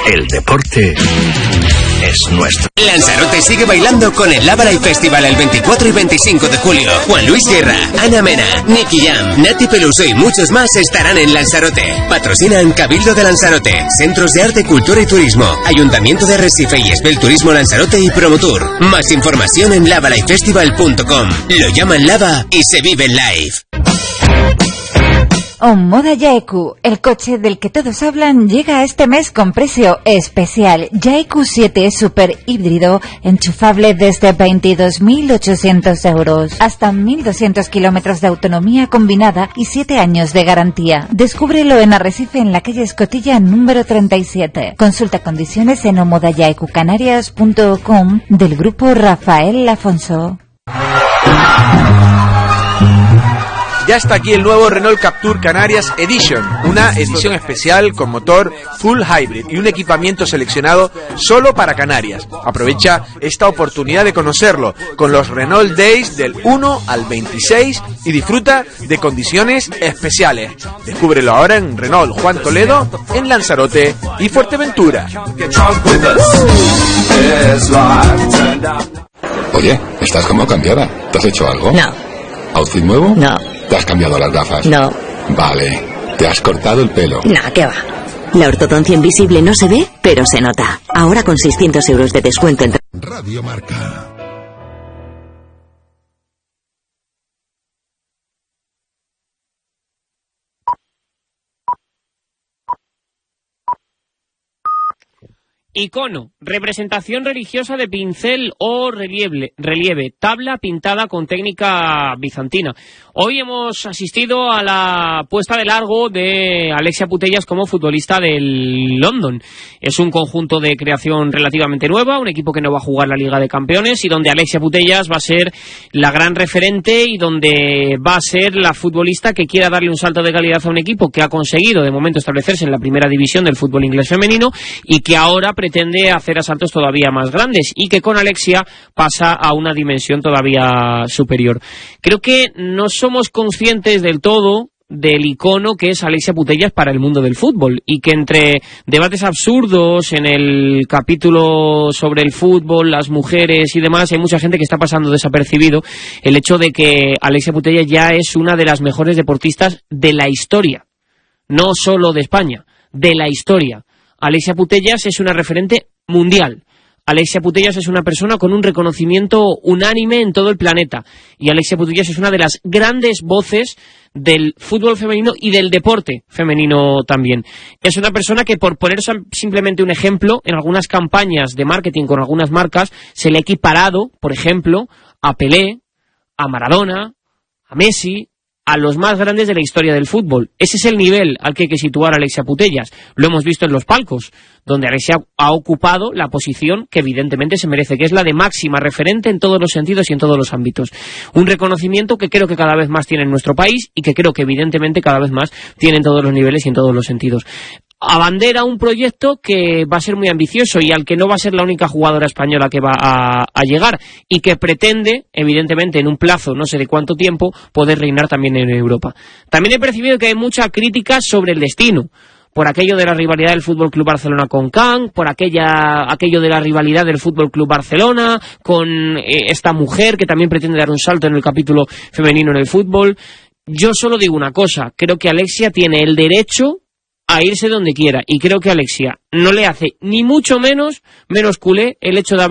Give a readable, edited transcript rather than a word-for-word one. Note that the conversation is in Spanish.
El deporte es nuestro. Lanzarote sigue bailando con el Lava Live Festival el 24 y 25 de julio. Juan Luis Guerra, Ana Mena, Nicky Jam, Nati Peluso y muchos más estarán en Lanzarote. Patrocinan Cabildo de Lanzarote, Centros de Arte, Cultura y Turismo, Ayuntamiento de Arrecife y Esbel Turismo Lanzarote y Promotour. Más información en lavalifefestival.com. Lo llaman Lava y se vive live. Omoda Yaeku, el coche del que todos hablan, llega este mes con precio especial. Yaeku 7 Super híbrido, enchufable desde 22.800 euros. Hasta 1.200 kilómetros de autonomía combinada y 7 años de garantía. Descúbrelo en Arrecife, en la calle Escotilla, número 37. Consulta condiciones en omodayaecucanarias.com del grupo Rafael Afonso. Ya está aquí el nuevo Renault Captur Canarias Edition, una edición especial con motor Full Hybrid y un equipamiento seleccionado solo para Canarias. Aprovecha esta oportunidad de conocerlo con los Renault Days del 1 al 26 y disfruta de condiciones especiales. Descúbrelo ahora en Renault Juan Toledo, en Lanzarote y Fuerteventura. Oye, estás como cambiada. ¿Te has hecho algo? No. ¿Outfit nuevo? No. ¿Te has cambiado las gafas? No. Vale. ¿Te has cortado el pelo? No, ¿qué va? La ortodoncia invisible no se ve, pero se nota. Ahora con 600 euros de descuento en Radio Marca. Icono, representación religiosa de pincel o relieve, tabla pintada con técnica bizantina. Hoy hemos asistido a la puesta de largo de Alexia Putellas como futbolista del London. Es un conjunto de creación relativamente nueva, un equipo que no va a jugar la Liga de Campeones y donde Alexia Putellas va a ser la gran referente y donde va a ser la futbolista que quiera darle un salto de calidad a un equipo que ha conseguido de momento establecerse en la primera división del fútbol inglés femenino y que ahora pretende hacer asaltos todavía más grandes y que con Alexia pasa a una dimensión todavía superior. Creo que no somos conscientes del todo del icono que es Alexia Putellas para el mundo del fútbol y que entre debates absurdos en el capítulo sobre el fútbol, las mujeres y demás, hay mucha gente que está pasando desapercibido el hecho de que Alexia Putellas ya es una de las mejores deportistas de la historia, no solo de España, de la historia. Alexia Putellas es una referente mundial. Alexia Putellas es una persona con un reconocimiento unánime en todo el planeta. Y Alexia Putellas es una de las grandes voces del fútbol femenino y del deporte femenino también. Es una persona que, por poner simplemente un ejemplo, en algunas campañas de marketing con algunas marcas, se le ha equiparado, por ejemplo, a Pelé, a Maradona, a Messi, a los más grandes de la historia del fútbol. Ese es el nivel al que hay que situar a Alexia Putellas. Lo hemos visto en los palcos, donde Alexia ha ocupado la posición que evidentemente se merece, que es la de máxima referente en todos los sentidos y en todos los ámbitos. Un reconocimiento que creo que cada vez más tiene en nuestro país y que creo que evidentemente cada vez más tiene en todos los niveles y en todos los sentidos. Abandera un proyecto que va a ser muy ambicioso y al que no va a ser la única jugadora española que va a llegar y que pretende, evidentemente, en un plazo no sé de cuánto tiempo, poder reinar también en Europa. También he percibido que hay mucha crítica sobre el destino, por aquello de la rivalidad del Fútbol Club Barcelona con Can, por aquello de la rivalidad del Fútbol Club Barcelona con esta mujer que también pretende dar un salto en el capítulo femenino en el fútbol. Yo solo digo una cosa, creo que Alexia tiene el derecho a irse donde quiera y creo que a Alexia no le hace ni mucho menos culé el hecho de haber